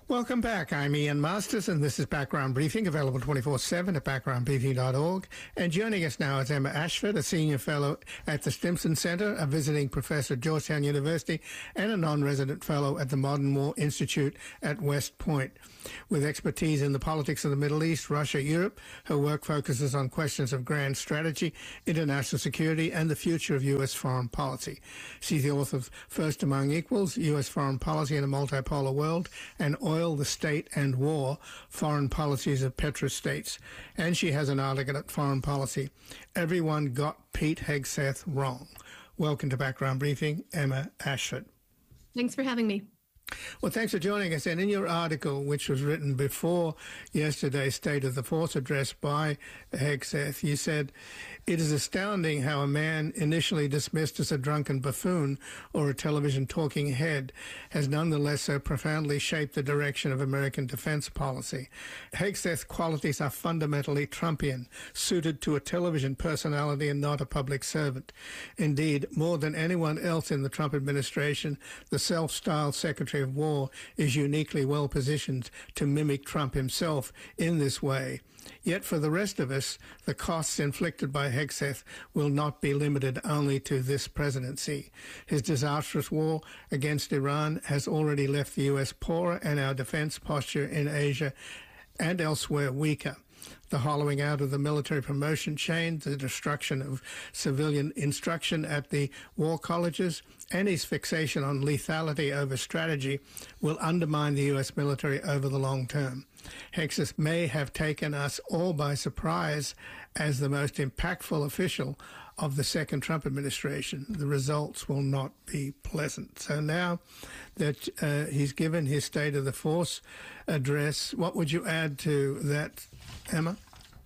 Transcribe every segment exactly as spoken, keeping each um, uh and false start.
Welcome back. I'm Ian Masters, and this is Background Briefing, available twenty-four seven at background briefing dot org. And joining us now is Emma Ashford, a senior fellow at the Stimson Center, a visiting professor at Georgetown University, and a non-resident fellow at the Modern War Institute at West Point. With expertise in the politics of the Middle East, Russia, Europe, her work focuses on questions of grand strategy, international security, and the future of U S foreign policy. She's the author of First Among Equals, U S Foreign Policy in a Multipolar World, and Oil, the State, and War, Foreign Policies of Petrostates. And she has an article at Foreign Policy, Everyone Got Pete Hegseth Wrong. Welcome to Background Briefing, Emma Ashford. Thanks for having me. Well, thanks for joining us. And in your article, which was written before yesterday's State of the Force address by Hegseth, you said, "It is astounding how a man initially dismissed as a drunken buffoon or a television talking head has nonetheless so profoundly shaped the direction of American defense policy. Hegseth's qualities are fundamentally Trumpian, suited to a television personality and not a public servant. Indeed, more than anyone else in the Trump administration, the self-styled Secretary of War is uniquely well positioned to mimic Trump himself in this way. Yet for the rest of us, the costs inflicted by Hegseth will not be limited only to this presidency. His disastrous war against Iran has already left the U S poorer and our defense posture in Asia and elsewhere weaker. The hollowing out of the military promotion chain, the destruction of civilian instruction at the war colleges, and his fixation on lethality over strategy will undermine the U S military over the long term. Hegseth may have taken us all by surprise as the most impactful official of the second Trump administration. The results will not be pleasant." So now that uh, he's given his State of the Force address, what would you add to that, Emma?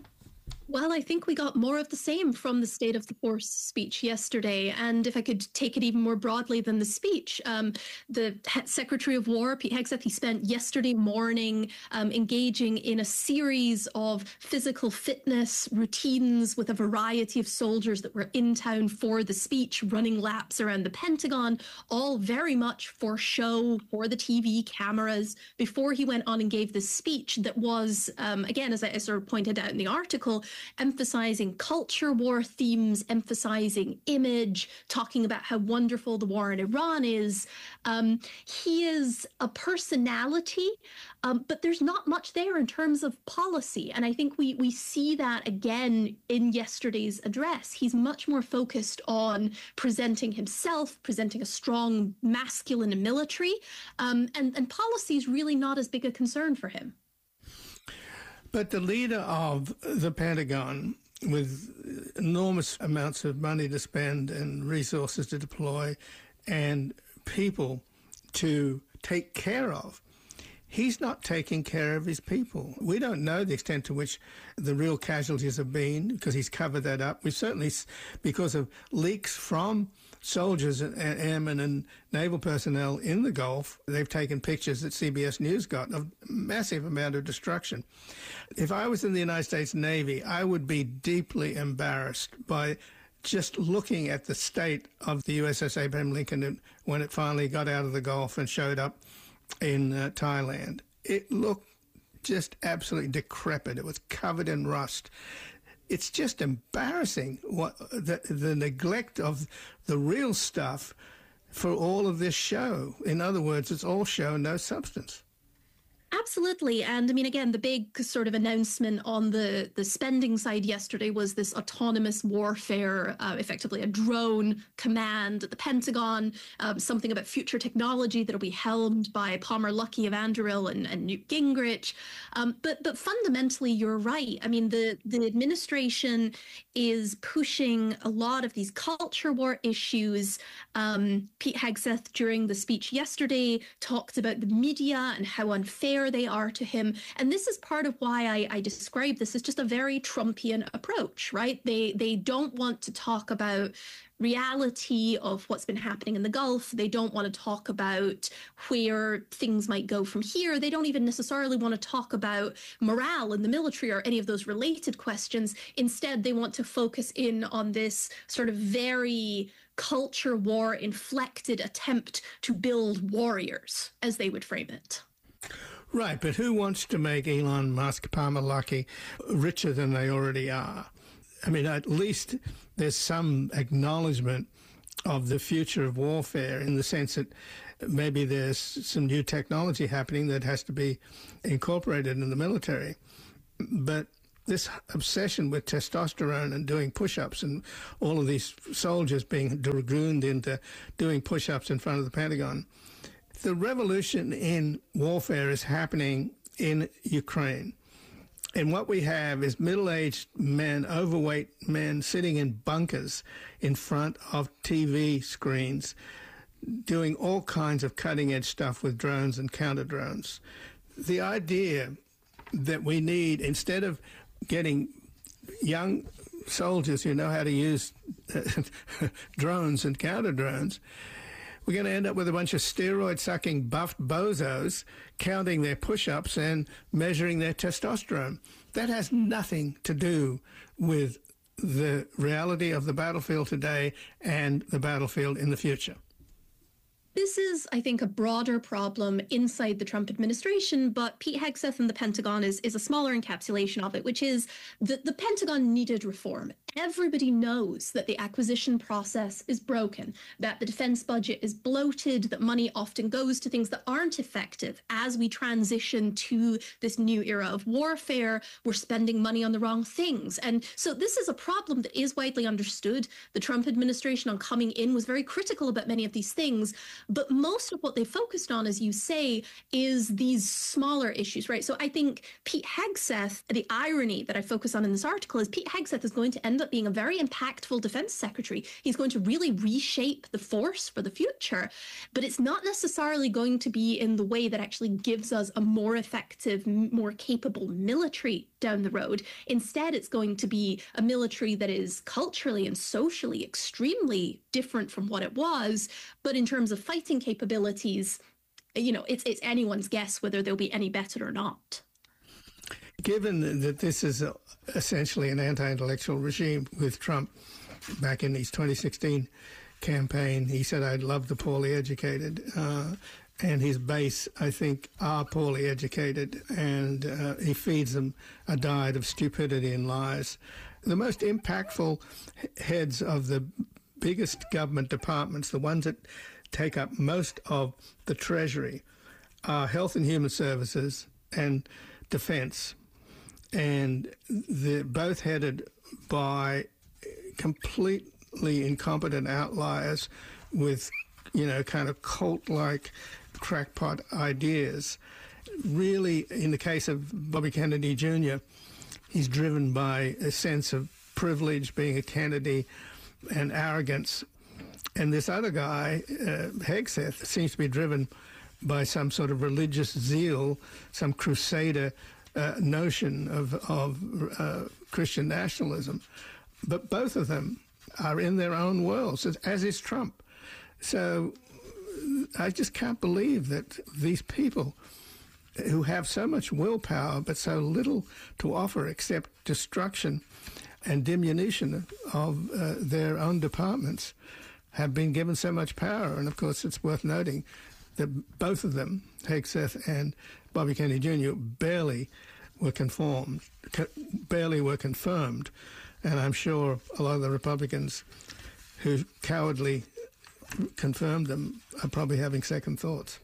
Well, I think we got more of the same from the State of the Force speech yesterday. And if I could take it even more broadly than the speech, um, the Secretary of War, Pete Hegseth, he spent yesterday morning um, engaging in a series of physical fitness routines with a variety of soldiers that were in town for the speech, running laps around the Pentagon, all very much for show, for the T V cameras, before he went on and gave this speech that was, um, again, as I, I sort of pointed out in the article, emphasizing culture war themes, emphasizing image, talking about how wonderful the war in Iran is. Um, he is a personality, um, but there's not much there in terms of policy. And I think we we see that again in yesterday's address. He's much more focused on presenting himself, presenting a strong masculine military, um, and, and policy is really not as big a concern for him. But the leader of the Pentagon, with enormous amounts of money to spend and resources to deploy and people to take care of, he's not taking care of his people. We don't know the extent to which the real casualties have been because he's covered that up. We've certainly, because of leaks from soldiers and airmen and naval personnel in the Gulf, they've taken pictures that C B S News got of massive amount of destruction. If I was in the United States Navy, I would be deeply embarrassed by just looking at the state of the U S S Abraham Lincoln when it finally got out of the Gulf and showed up in uh, Thailand. It looked just absolutely decrepit. It was covered in rust. It's just embarrassing what the, the neglect of the real stuff for all of this show. In other words, it's all show, no substance. Absolutely. And I mean, again, the big sort of announcement on the, the spending side yesterday was this autonomous warfare, uh, effectively a drone command at the Pentagon, um, something about future technology that'll be helmed by Palmer Luckey of Anduril and, and Newt Gingrich. Um, but but fundamentally, you're right. I mean, the, the administration is pushing a lot of these culture war issues. Um, Pete Hegseth, during the speech yesterday, talked about the media and how unfair they are to him. And this is part of why I, I describe this as just a very Trumpian approach, right? They they don't want to talk about reality of what's been happening in the Gulf. They don't want to talk about where things might go from here. They don't even necessarily want to talk about morale in the military or any of those related questions. Instead, they want to focus in on this sort of very culture war inflected attempt to build warriors, as they would frame it. Right, but who wants to make Elon Musk, Palmer Luckey, richer than they already are? I mean, at least there's some acknowledgement of the future of warfare in the sense that maybe there's some new technology happening that has to be incorporated in the military. But this obsession with testosterone and doing push-ups and all of these soldiers being dragooned into doing push-ups in front of the Pentagon, the revolution in warfare is happening in Ukraine. And what we have is middle-aged men, overweight men, sitting in bunkers in front of T V screens, doing all kinds of cutting-edge stuff with drones and counter-drones. The idea that we need, instead of getting young soldiers who know how to use drones and counter-drones, we're going to end up with a bunch of steroid-sucking buffed bozos counting their push-ups and measuring their testosterone. That has nothing to do with the reality of the battlefield today and the battlefield in the future. This is, I think, a broader problem inside the Trump administration, but Pete Hegseth and the Pentagon is, is a smaller encapsulation of it, which is that the Pentagon needed reform. Everybody knows that the acquisition process is broken, that the defense budget is bloated, that money often goes to things that aren't effective. As we transition to this new era of warfare, we're spending money on the wrong things. And so this is a problem that is widely understood. The Trump administration on coming in was very critical about many of these things. But most of what they focused on, as you say, is these smaller issues, right? So I think Pete Hegseth, the irony that I focus on in this article is Pete Hegseth is going to end up being a very impactful defense secretary. He's going to really reshape the force for the future, but it's not necessarily going to be in the way that actually gives us a more effective, more capable military down the road. Instead, it's going to be a military that is culturally and socially extremely different from what it was. But in terms of fighting capabilities, you know, it's it's anyone's guess whether they'll be any better or not. Given that this is a, essentially an anti-intellectual regime with Trump, back in his twenty sixteen campaign, he said, "I'd love the poorly educated." Uh, and his base, I think, are poorly educated, and uh, he feeds them a diet of stupidity and lies. The most impactful heads of the biggest government departments, the ones that take up most of the Treasury, are Health and Human Services and Defense. And they're both headed by completely incompetent outliers with, you know, kind of cult-like crackpot ideas. Really, in the case of Bobby Kennedy Junior, he's driven by a sense of privilege, being a Kennedy, and arrogance. And this other guy, uh, Hegseth, seems to be driven by some sort of religious zeal, some crusader uh, notion of, of uh, Christian nationalism. But both of them are in their own worlds, as, as is Trump. So I just can't believe that these people who have so much willpower but so little to offer except destruction and diminution of uh, their own departments have been given so much power. And, of course, it's worth noting that both of them, Hegseth and Bobby Kennedy Junior, barely were conformed, barely were confirmed. And I'm sure a lot of the Republicans who cowardly confirmed them are probably having second thoughts.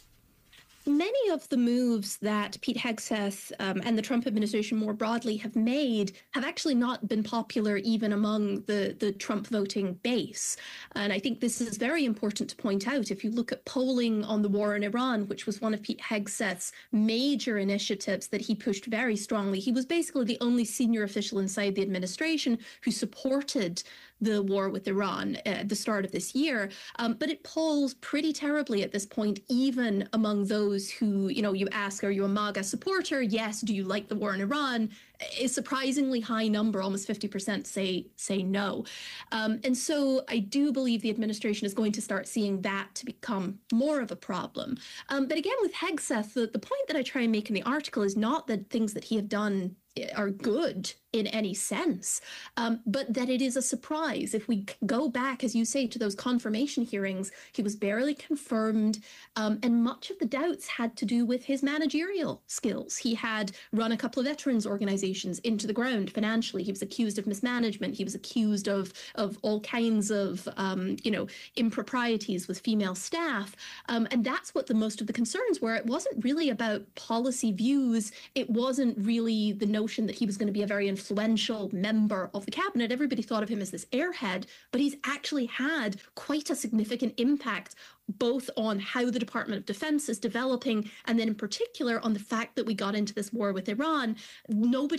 Many of the moves that Pete Hegseth um, and the Trump administration more broadly have made have actually not been popular even among the, the Trump voting base. And I think this is very important to point out. If you look at polling on the war in Iran, which was one of Pete Hegseth's major initiatives that he pushed very strongly, he was basically the only senior official inside the administration who supported the war with Iran at the start of this year. Um, but it polls pretty terribly at this point, even among those who, you know, you ask, are you a MAGA supporter? Yes. Do you like the war in Iran? A surprisingly high number, almost fifty percent say say no. Um, and so I do believe the administration is going to start seeing that to become more of a problem. Um, but again, with Hegseth, the, the point that I try and make in the article is not that things that he have done are good in any sense, um, but that it is a surprise. If we go back, as you say, to those confirmation hearings, he was barely confirmed, um, and much of the doubts had to do with his managerial skills. He had run a couple of veterans organizations into the ground financially. He was accused of mismanagement. He was accused of of all kinds of um, you know improprieties with female staff, um, and that's what the most of the concerns were. It wasn't really about policy views. It wasn't really the notion that he was going to be a very influential member of the cabinet. Everybody thought of him as this airhead, but he's actually had quite a significant impact both on how the Department of Defense is developing, and then in particular on the fact that we got into this war with Iran. Nobody